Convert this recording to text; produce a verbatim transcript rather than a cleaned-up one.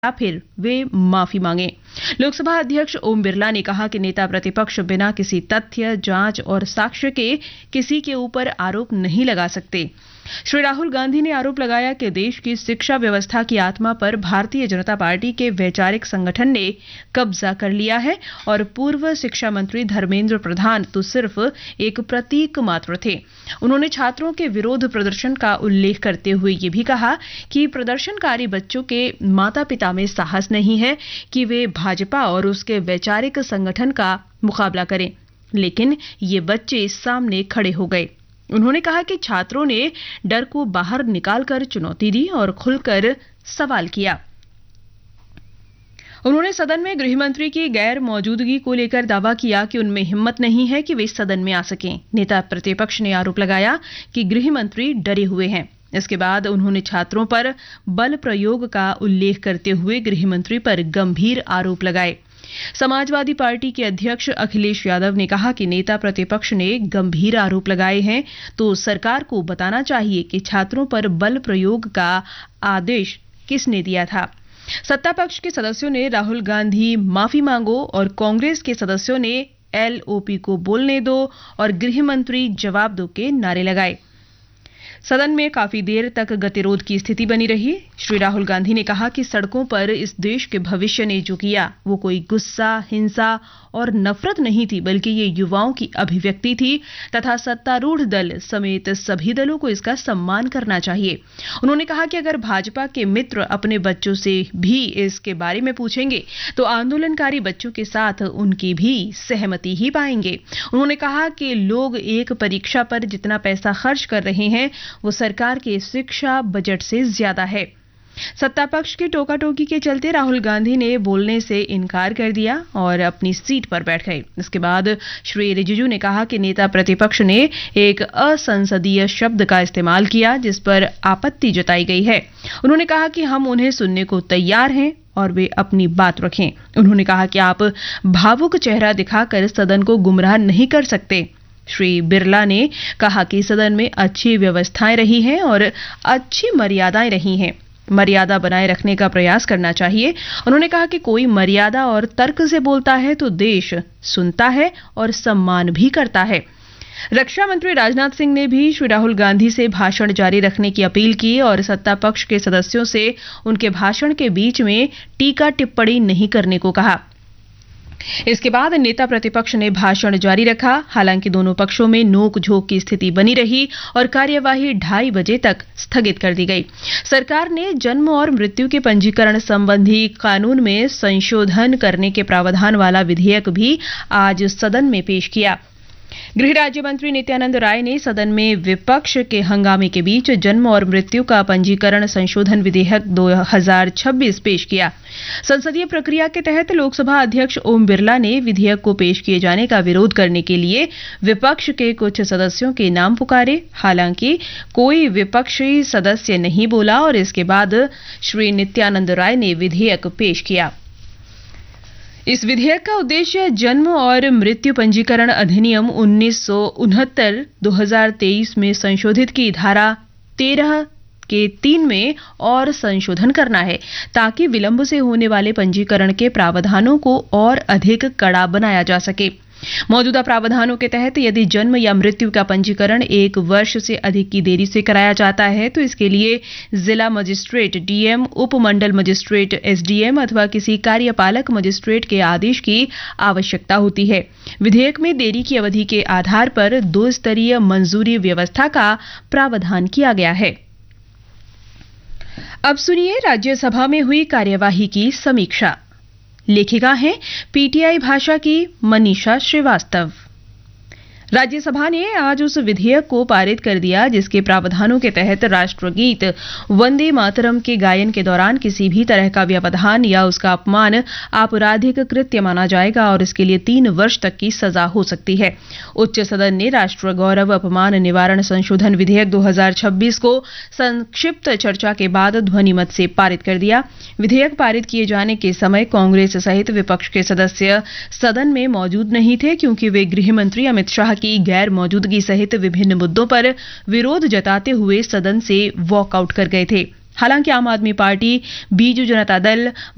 या फिर वे माफी मांगे। लोकसभा अध्यक्ष ओम बिरला ने कहा कि नेता प्रतिपक्ष बिना किसी तथ्य, जांच और साक्ष्य के किसी के ऊपर आरोप नहीं लगा सकते। श्री राहुल गांधी ने आरोप लगाया कि देश की शिक्षा व्यवस्था की आत्मा पर भारतीय जनता पार्टी के वैचारिक संगठन ने कब्जा कर लिया है और पूर्व शिक्षा मंत्री धर्मेंद्र प्रधान तो सिर्फ एक प्रतीक मात्र थे। उन्होंने छात्रों के विरोध प्रदर्शन का उल्लेख करते हुए ये भी कहा कि प्रदर्शनकारी बच्चों के माता पिता में साहस नहीं है कि वे भाजपा और उसके वैचारिक संगठन का मुकाबला करें, लेकिन ये बच्चे सामने खड़े हो गए। उन्होंने कहा कि छात्रों ने डर को बाहर निकालकर चुनौती दी और खुलकर सवाल किया। उन्होंने सदन में गृह मंत्री की गैर मौजूदगी को लेकर दावा किया कि उनमें हिम्मत नहीं है कि वे सदन में आ सकें। नेता प्रतिपक्ष ने आरोप लगाया कि गृह मंत्री डरे हुए हैं। इसके बाद उन्होंने छात्रों पर बल प्रयोग का उल्लेख करते हुए गृह मंत्री पर गंभीर आरोप लगाए। समाजवादी पार्टी के अध्यक्ष अखिलेश यादव ने कहा कि नेता प्रतिपक्ष ने गंभीर आरोप लगाए हैं तो सरकार को बताना चाहिए कि छात्रों पर बल प्रयोग का आदेश किसने दिया था। सत्ता पक्ष के सदस्यों ने राहुल गांधी माफी मांगो और कांग्रेस के सदस्यों ने एलओपी को बोलने दो और गृह मंत्री जवाब दो के नारे लगाए। सदन में काफी देर तक गतिरोध की स्थिति बनी रही। श्री राहुल गांधी ने कहा कि सड़कों पर इस देश के भविष्य ने जो किया वो कोई गुस्सा, हिंसा और नफरत नहीं थी, बल्कि ये युवाओं की अभिव्यक्ति थी तथा सत्तारूढ़ दल समेत सभी दलों को इसका सम्मान करना चाहिए। उन्होंने कहा कि अगर भाजपा के मित्र अपने बच्चों से भी इसके बारे में पूछेंगे तो आंदोलनकारी बच्चों के साथ उनकी भी सहमति ही पाएंगे। उन्होंने कहा कि लोग एक परीक्षा पर जितना पैसा खर्च कर रहे हैं वो सरकार के शिक्षा बजट से ज्यादा है। सत्ता पक्ष की टोका टोकी के चलते राहुल गांधी ने बोलने से इनकार कर दिया और अपनी सीट पर बैठ गए। इसके बाद श्री रिजिजू ने कहा कि नेता प्रतिपक्ष ने एक असंसदीय शब्द का इस्तेमाल किया जिस पर आपत्ति जताई गई है। उन्होंने कहा कि हम उन्हें सुनने को तैयार हैं और वे अपनी बात रखें। उन्होंने कहा कि आप भावुक चेहरा दिखाकर सदन को गुमराह नहीं कर सकते। श्री बिरला ने कहा कि सदन में अच्छी व्यवस्थाएं रही हैं और अच्छी मर्यादाएं रही हैं। मर्यादा बनाए रखने का प्रयास करना चाहिए। उन्होंने कहा कि कोई मर्यादा और तर्क से बोलता है तो देश सुनता है और सम्मान भी करता है। रक्षा मंत्री राजनाथ सिंह ने भी श्री राहुल गांधी से भाषण जारी रखने की अपील की और सत्ता पक्ष के सदस्यों से उनके भाषण के बीच में टीका टिप्पणी नहीं करने को कहा। इसके बाद नेता प्रतिपक्ष ने भाषण जारी रखा। हालांकि दोनों पक्षों में नोक झोंक की स्थिति बनी रही और कार्यवाही ढाई बजे तक स्थगित कर दी गई। सरकार ने जन्म और मृत्यु के पंजीकरण संबंधी कानून में संशोधन करने के प्रावधान वाला विधेयक भी आज सदन में पेश किया। गृह राज्य मंत्री नित्यानंद राय ने सदन में विपक्ष के हंगामे के बीच जन्म और मृत्यु का पंजीकरण संशोधन विधेयक दो हज़ार छब्बीस पेश किया। संसदीय प्रक्रिया के तहत लोकसभा अध्यक्ष ओम बिरला ने विधेयक को पेश किए जाने का विरोध करने के लिए विपक्ष के कुछ सदस्यों के नाम पुकारे। हालांकि कोई विपक्षी सदस्य नहीं बोला और इसके बाद श्री नित्यानंद राय ने विधेयक पेश किया। इस विधेयक का उद्देश्य जन्म और मृत्यु पंजीकरण अधिनियम उन्नीस सौ उनहत्तर दो हज़ार तेईस में संशोधित की धारा तेरह के तीन में और संशोधन करना है ताकि विलंब से होने वाले पंजीकरण के प्रावधानों को और अधिक कड़ा बनाया जा सके। मौजूदा प्रावधानों के तहत यदि जन्म या मृत्यु का पंजीकरण एक वर्ष से अधिक की देरी से कराया जाता है तो इसके लिए जिला मजिस्ट्रेट, डीएम, उप मंडल मजिस्ट्रेट, एसडीएम अथवा किसी कार्यपालक मजिस्ट्रेट के आदेश की आवश्यकता होती है। विधेयक में देरी की अवधि के आधार पर दो स्तरीय मंजूरी व्यवस्था का प्रावधान किया गया है। अब सुनिए राज्यसभा में हुई कार्यवाही की समीक्षा। लेखिका हैं पीटीआई भाषा की मनीषा श्रीवास्तव। राज्यसभा ने आज उस विधेयक को पारित कर दिया जिसके प्रावधानों के तहत राष्ट्रगीत वंदे मातरम के गायन के दौरान किसी भी तरह का व्यवधान या उसका अपमान आपराधिक कृत्य माना जाएगा और इसके लिए तीन वर्ष तक की सजा हो सकती है। उच्च सदन ने राष्ट्र गौरव अपमान निवारण संशोधन विधेयक दो हज़ार छब्बीस को संक्षिप्त चर्चा के बाद ध्वनिमत से पारित कर दिया। विधेयक पारित किए जाने के समय कांग्रेस सहित विपक्ष के सदस्य सदन में मौजूद नहीं थे क्योंकि वे गृह मंत्री अमित शाह की गैर मौजूदगी सहित विभिन्न मुद्दों पर विरोध जताते हुए सदन से वॉकआउट कर गए थे। हालांकि आम आदमी पार्टी, बीजू जनता दल,